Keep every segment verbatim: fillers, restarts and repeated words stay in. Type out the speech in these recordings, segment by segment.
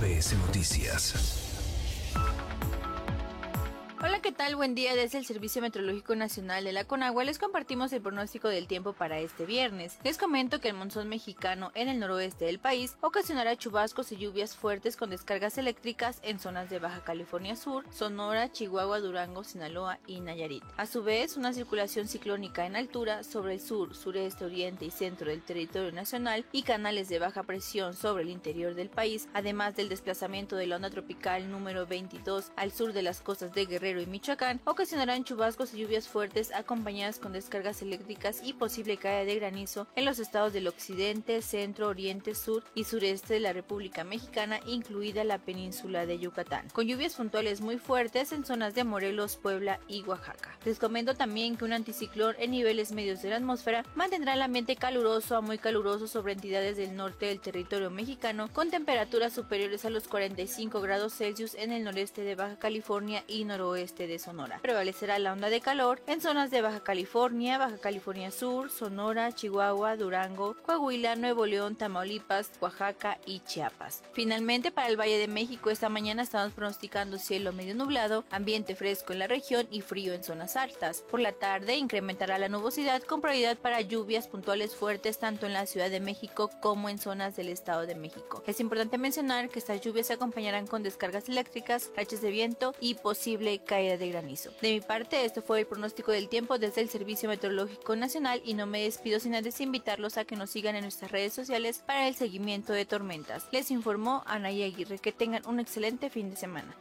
B S Noticias. Hola, ¿qué tal? Buen día. Desde el Servicio Meteorológico Nacional de la Conagua les compartimos el pronóstico del tiempo para este viernes. Les comento que el monzón mexicano en el noroeste del país ocasionará chubascos y lluvias fuertes con descargas eléctricas en zonas de Baja California Sur, Sonora, Chihuahua, Durango, Sinaloa y Nayarit. A su vez, una circulación ciclónica en altura sobre el sur, sureste, oriente y centro del territorio nacional y canales de baja presión sobre el interior del país, además del desplazamiento de la onda tropical número veintidós al sur de las costas de Guerrero y Michoacán, ocasionarán chubascos y lluvias fuertes acompañadas con descargas eléctricas y posible caída de granizo en los estados del occidente, centro, oriente, sur y sureste de la República Mexicana, incluida la península de Yucatán, con lluvias puntuales muy fuertes en zonas de Morelos, Puebla y Oaxaca. Les comento también que un anticiclón en niveles medios de la atmósfera mantendrá el ambiente caluroso a muy caluroso sobre entidades del norte del territorio mexicano, con temperaturas superiores a los cuarenta y cinco grados Celsius en el noreste de Baja California y noroeste de Sonora. Prevalecerá la onda de calor en zonas de Baja California, Baja California Sur, Sonora, Chihuahua, Durango, Coahuila, Nuevo León, Tamaulipas, Oaxaca y Chiapas. Finalmente, para el Valle de México, esta mañana estamos pronosticando cielo medio nublado, ambiente fresco en la región y frío en zonas altas. Por la tarde incrementará la nubosidad con probabilidad para lluvias puntuales fuertes tanto en la Ciudad de México como en zonas del Estado de México. Es importante mencionar que estas lluvias se acompañarán con descargas eléctricas, rachas de viento y posible caída de granizo. De mi parte, esto fue el pronóstico del tiempo desde el Servicio Meteorológico Nacional y no me despido sin antes invitarlos a que nos sigan en nuestras redes sociales para el seguimiento de tormentas. Les informó Anaí Aguirre. Que tengan un excelente fin de semana.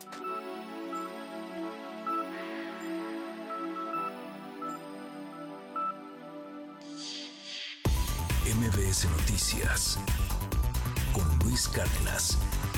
M B S Noticias con Luis Cárdenas.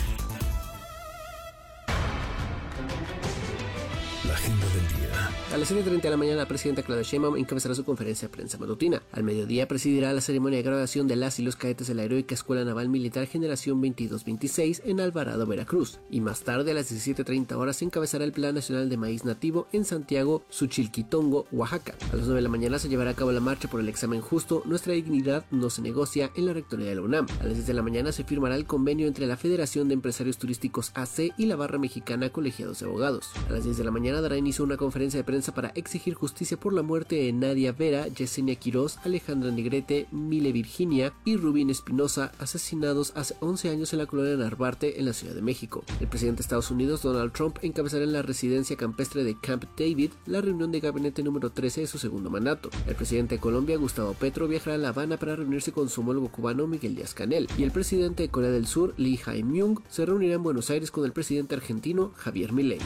La agenda del día. A las siete y treinta de la mañana, la presidenta Claudia Sheinbaum encabezará su conferencia de prensa matutina. Al mediodía presidirá la ceremonia de graduación de las y los cadetes de la Heroica Escuela Naval Militar Generación veintidós veintiséis en Alvarado, Veracruz. Y más tarde, a las diecisiete treinta horas, se encabezará el Plan Nacional de Maíz Nativo en Santiago, Suchilquitongo, Oaxaca. A las nueve de la mañana se llevará a cabo la marcha por el examen justo Nuestra dignidad no se negocia en la rectoría de la UNAM. A las diez de la mañana se firmará el convenio entre la Federación de Empresarios Turísticos A C y la Barra Mexicana Colegiados de Abogados. A las diez de la mañana dará inicio a una conferencia de prensa para exigir justicia por la muerte de Nadia Vera, Yesenia Quiroz, Alejandra Negrete, Mile Virginia y Rubín Espinosa, asesinados hace once años en la colonia Narvarte, en la Ciudad de México. El presidente de Estados Unidos, Donald Trump, encabezará en la residencia campestre de Camp David la reunión de gabinete número trece de su segundo mandato. El presidente de Colombia, Gustavo Petro, viajará a La Habana para reunirse con su homólogo cubano, Miguel Díaz-Canel, y el presidente de Corea del Sur, Lee Jae-myung, se reunirá en Buenos Aires con el presidente argentino, Javier Milei.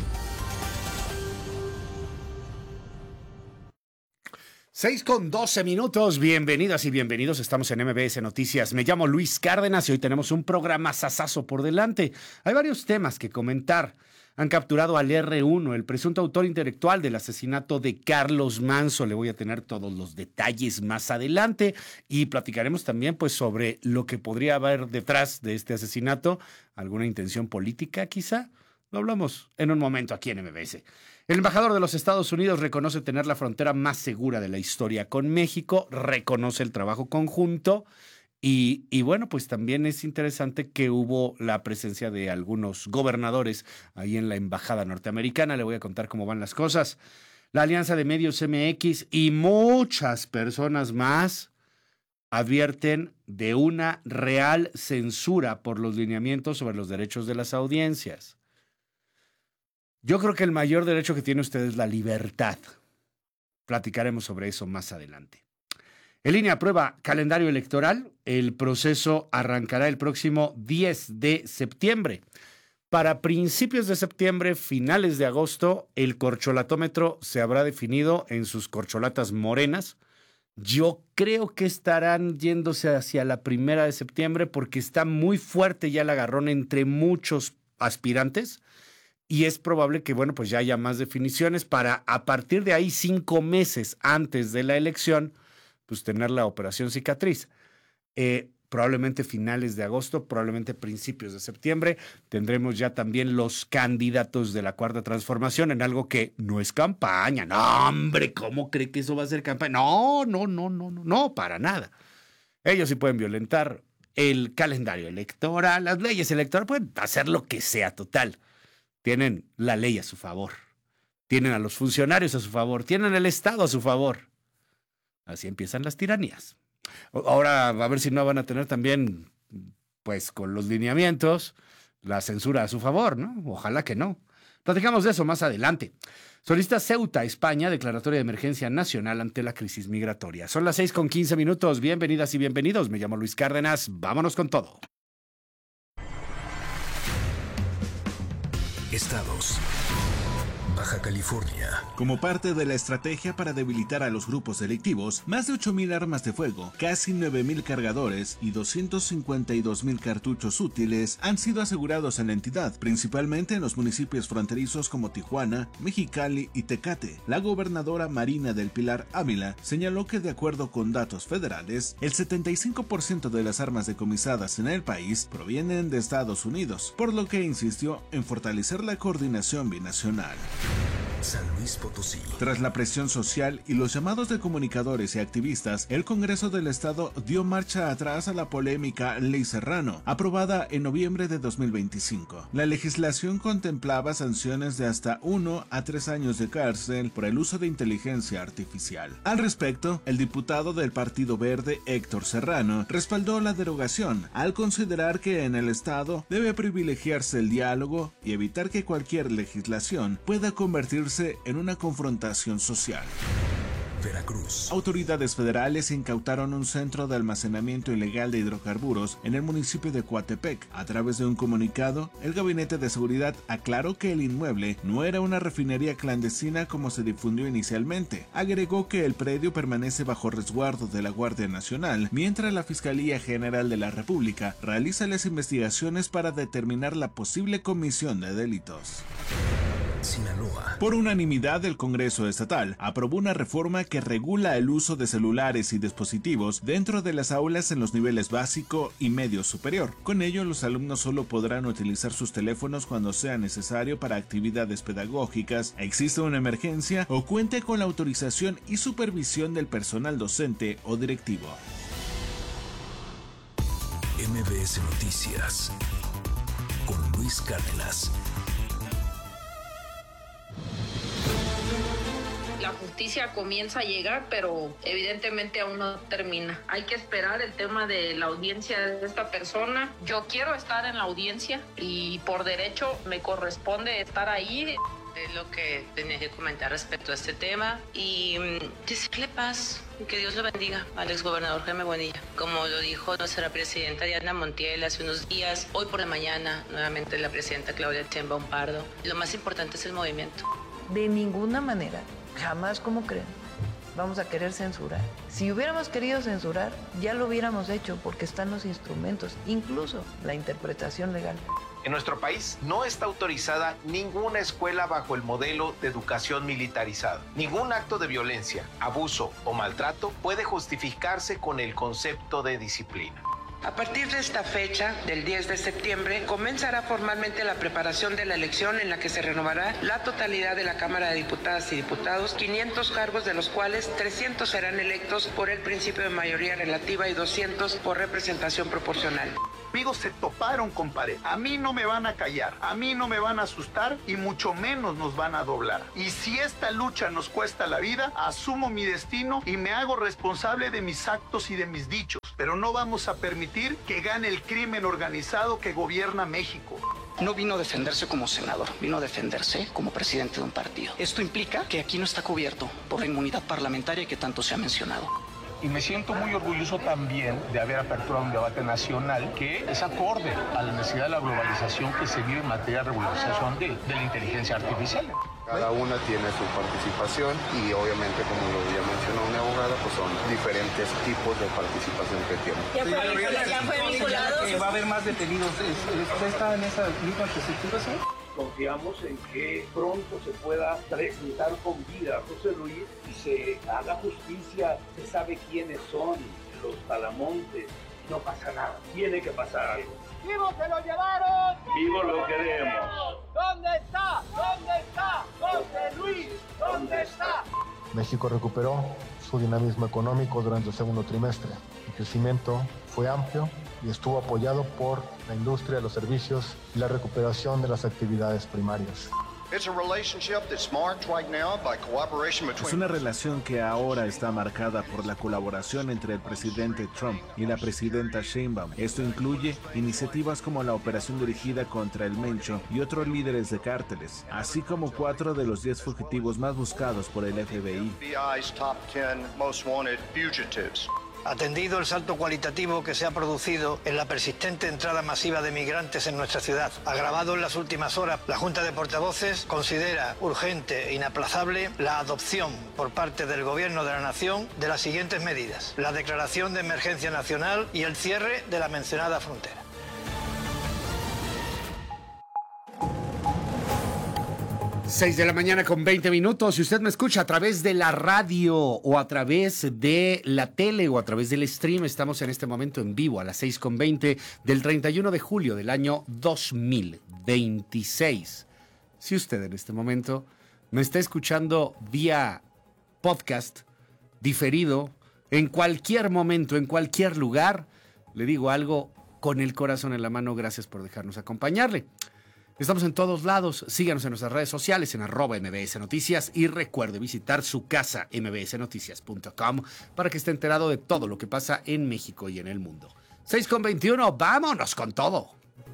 seis con doce minutos, bienvenidas y bienvenidos, estamos en M B S Noticias. Me llamo Luis Cárdenas y hoy tenemos un programa sasazo por delante. Hay varios temas que comentar. Han capturado al erre uno, el presunto autor intelectual del asesinato de Carlos Manzo. Le voy a tener todos los detalles más adelante y platicaremos también pues sobre lo que podría haber detrás de este asesinato. ¿Alguna intención política quizá? Lo hablamos en un momento aquí en M B S. El embajador de los Estados Unidos reconoce tener la frontera más segura de la historia con México, reconoce el trabajo conjunto y, y bueno, pues también es interesante que hubo la presencia de algunos gobernadores ahí en la embajada norteamericana. Le voy a contar cómo van las cosas. La Alianza de Medios M X y muchas personas más advierten de una real censura por los lineamientos sobre los derechos de las audiencias. Yo creo que el mayor derecho que tiene usted es la libertad. Platicaremos sobre eso más adelante. En línea aprueba calendario electoral. El proceso arrancará el próximo diez de septiembre. Para principios de septiembre, finales de agosto, el corcholatómetro se habrá definido en sus corcholatas morenas. Yo creo que estarán yéndose hacia la primera de septiembre porque está muy fuerte ya el agarrón entre muchos aspirantes. Y es probable que, bueno, pues ya haya más definiciones para, a partir de ahí, cinco meses antes de la elección, pues tener la operación cicatriz. Eh, probablemente finales de agosto, probablemente principios de septiembre, tendremos ya también los candidatos de la Cuarta Transformación en algo que no es campaña. No, hombre, ¿cómo cree que eso va a ser campaña? No, no, no, no, no, no, para nada. Ellos sí pueden violentar el calendario electoral, las leyes electorales, pueden hacer lo que sea, total. Tienen la ley a su favor, tienen a los funcionarios a su favor, tienen el Estado a su favor. Así empiezan las tiranías. Ahora, a ver si no van a tener también, pues con los lineamientos, la censura a su favor, ¿no? Ojalá que no. Platicamos de eso más adelante. Solicita Ceuta, España, declaratoria de emergencia nacional ante la crisis migratoria. Son las seis con quince minutos. Bienvenidas y bienvenidos. Me llamo Luis Cárdenas. Vámonos con todo. Estados. Baja California. Como parte de la estrategia para debilitar a los grupos delictivos, más de ocho mil armas de fuego, casi nueve mil cargadores y doscientos cincuenta y dos mil cartuchos útiles han sido asegurados en la entidad, principalmente en los municipios fronterizos como Tijuana, Mexicali y Tecate. La gobernadora Marina del Pilar Ávila señaló que, de acuerdo con datos federales, el setenta y cinco por ciento de las armas decomisadas en el país provienen de Estados Unidos, por lo que insistió en fortalecer la coordinación binacional. San Luis Potosí. Tras la presión social y los llamados de comunicadores y activistas, el Congreso del Estado dio marcha atrás a la polémica Ley Serrano, aprobada en noviembre de dos mil veinticinco. La legislación contemplaba sanciones de hasta uno a tres años de cárcel por el uso de inteligencia artificial. Al respecto, el diputado del Partido Verde, Héctor Serrano, respaldó la derogación, al considerar que en el Estado debe privilegiarse el diálogo y evitar que cualquier legislación pueda convertirse en una confrontación social. Veracruz. Autoridades federales incautaron un centro de almacenamiento ilegal de hidrocarburos en el municipio de Coatepec. A través de un comunicado, el Gabinete de Seguridad aclaró que el inmueble no era una refinería clandestina como se difundió inicialmente. Agregó que el predio permanece bajo resguardo de la Guardia Nacional, mientras la Fiscalía General de la República realiza las investigaciones para determinar la posible comisión de delitos. Sinaloa. Por unanimidad, el Congreso Estatal aprobó una reforma que regula el uso de celulares y dispositivos dentro de las aulas en los niveles básico y medio superior. Con ello, los alumnos solo podrán utilizar sus teléfonos cuando sea necesario para actividades pedagógicas, exista una emergencia o cuente con la autorización y supervisión del personal docente o directivo. M B S Noticias con Luis Cárdenas. La justicia comienza a llegar, pero evidentemente aún no termina. Hay que esperar el tema de la audiencia de esta persona. Yo quiero estar en la audiencia y por derecho me corresponde estar ahí. Es lo que tenía que comentar respecto a este tema y decirle paz y que Dios lo bendiga al exgobernador Jaime Bonilla. Como lo dijo nuestra presidenta Diana Montiel hace unos días, hoy por la mañana nuevamente la presidenta Claudia Sheinbaum Pardo, lo más importante es el movimiento. De ninguna manera, jamás, como creen, vamos a querer censurar. Si hubiéramos querido censurar, ya lo hubiéramos hecho porque están los instrumentos, incluso la interpretación legal. En nuestro país no está autorizada ninguna escuela bajo el modelo de educación militarizada. Ningún acto de violencia, abuso o maltrato puede justificarse con el concepto de disciplina. A partir de esta fecha, del diez de septiembre, comenzará formalmente la preparación de la elección en la que se renovará la totalidad de la Cámara de Diputadas y Diputados, quinientos cargos de los cuales trescientos serán electos por el principio de mayoría relativa y doscientos por representación proporcional. Amigos, se toparon con pared. A mí no me van a callar, a mí no me van a asustar y mucho menos nos van a doblar. Y si esta lucha nos cuesta la vida, asumo mi destino y me hago responsable de mis actos y de mis dichos. Pero no vamos a permitir que gane el crimen organizado que gobierna México. No vino a defenderse como senador, vino a defenderse como presidente de un partido. Esto implica que aquí no está cubierto por la inmunidad parlamentaria que tanto se ha mencionado. Y me siento muy orgulloso también de haber aperturado un debate nacional que es acorde a la necesidad de la globalización que se vive en materia de regularización de, de la inteligencia artificial. Cada una tiene su participación y obviamente, como lo ya mencionó una abogada, pues son diferentes tipos de participación que tienen. ¿Ya fue, ya fue vinculado? ¿Va a haber más detenidos? ¿Usted está en esa misma perspectiva, sí? Confiamos en que pronto se pueda presentar con vida a José Luis y se haga justicia, se sabe quiénes son los talamontes, no pasa nada, tiene que pasar algo. ¡Vivo se lo llevaron! ¡Vivo lo queremos! ¿Dónde está? ¿Dónde está? José Luis, ¿dónde está? México recuperó su dinamismo económico durante el segundo trimestre y crecimiento fue amplio y estuvo apoyado por la industria, los servicios y la recuperación de las actividades primarias. Es una relación que ahora está marcada por la colaboración entre el presidente Trump y la presidenta Sheinbaum. Esto incluye iniciativas como la operación dirigida contra el Mencho y otros líderes de cárteles, así como cuatro de los diez fugitivos más buscados por el F B I. Atendido el salto cualitativo que se ha producido en la persistente entrada masiva de migrantes en nuestra ciudad, agravado en las últimas horas, la Junta de Portavoces considera urgente e inaplazable la adopción por parte del Gobierno de la Nación de las siguientes medidas: la declaración de emergencia nacional y el cierre de la mencionada frontera. seis de la mañana con veinte minutos. Si usted me escucha a través de la radio o a través de la tele o a través del stream, estamos en este momento en vivo a las seis con veinte del treinta y uno de julio del año dos mil veintiséis. Si usted en este momento me está escuchando vía podcast, diferido, en cualquier momento, en cualquier lugar, le digo algo con el corazón en la mano. Gracias por dejarnos acompañarle. Estamos en todos lados. Síganos en nuestras redes sociales en arroba M B S Noticias y recuerde visitar su casa m b s noticias punto com para que esté enterado de todo lo que pasa en México y en el mundo. seis con veintiuno, vámonos con todo.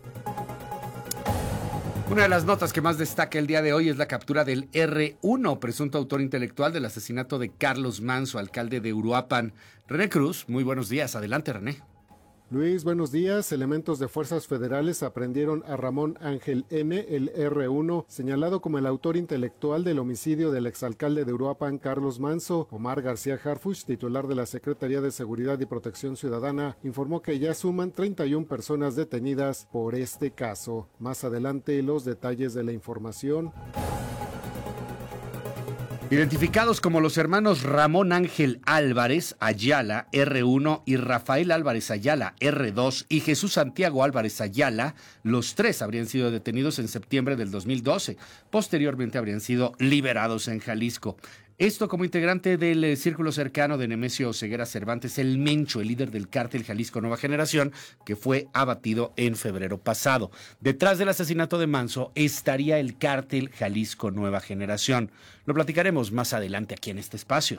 Una de las notas que más destaca el día de hoy es la captura del erre uno, presunto autor intelectual del asesinato de Carlos Manzo, alcalde de Uruapan. René Cruz, muy buenos días. Adelante, René. Luis, buenos días. Elementos de fuerzas federales aprendieron a Ramón Ángel N., el erre uno, señalado como el autor intelectual del homicidio del exalcalde de Uruapan, Carlos Manzo. Omar García Harfuch, titular de la Secretaría de Seguridad y Protección Ciudadana, informó que ya suman treinta y una personas detenidas por este caso. Más adelante, los detalles de la información. Identificados como los hermanos Ramón Ángel Álvarez Ayala, erre uno, y Rafael Álvarez Ayala, erre dos, y Jesús Santiago Álvarez Ayala, los tres habrían sido detenidos en septiembre del dos mil doce. Posteriormente habrían sido liberados en Jalisco. Esto como integrante del eh, círculo cercano de Nemesio Ceguera Cervantes, el Mencho, el líder del cártel Jalisco Nueva Generación, que fue abatido en febrero pasado. Detrás del asesinato de Manzo estaría el cártel Jalisco Nueva Generación. Lo platicaremos más adelante aquí en este espacio.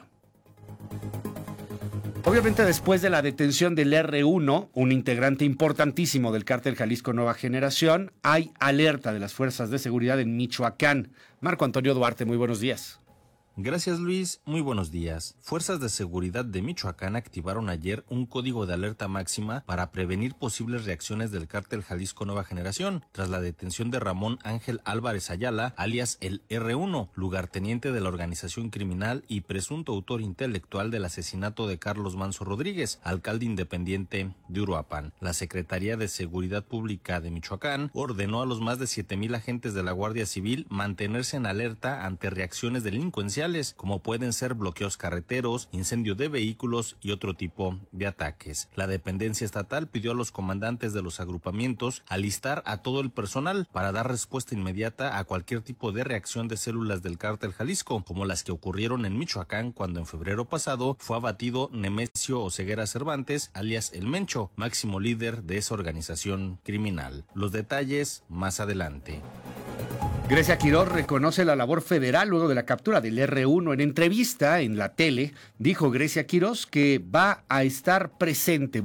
Obviamente, después de la detención del erre uno, un integrante importantísimo del cártel Jalisco Nueva Generación, hay alerta de las fuerzas de seguridad en Michoacán. Marco Antonio Duarte, muy buenos días. Gracias, Luis. Muy buenos días. Fuerzas de seguridad de Michoacán activaron ayer un código de alerta máxima para prevenir posibles reacciones del cártel Jalisco Nueva Generación tras la detención de Ramón Ángel Álvarez Ayala, alias el erre uno, lugarteniente de la organización criminal y presunto autor intelectual del asesinato de Carlos Manzo Rodríguez, alcalde independiente de Uruapan. La Secretaría de Seguridad Pública de Michoacán ordenó a los más de siete mil agentes de la Guardia Civil mantenerse en alerta ante reacciones delincuenciales, como pueden ser bloqueos carreteros, incendio de vehículos y otro tipo de ataques. La dependencia estatal pidió a los comandantes de los agrupamientos alistar a todo el personal para dar respuesta inmediata a cualquier tipo de reacción de células del cártel Jalisco, como las que ocurrieron en Michoacán cuando en febrero pasado fue abatido Nemesio Oceguera Cervantes, alias El Mencho, máximo líder de esa organización criminal. Los detalles más adelante. Grecia Quirós reconoce la labor federal luego de la captura del erre uno. En entrevista en la tele, dijo Grecia Quirós que va a estar presente